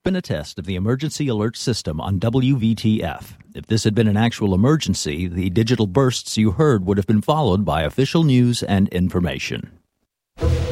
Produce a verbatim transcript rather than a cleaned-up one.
been a test of the emergency alert system on W V T F. If this had been an actual emergency, the digital bursts you heard would have been followed by official news and information.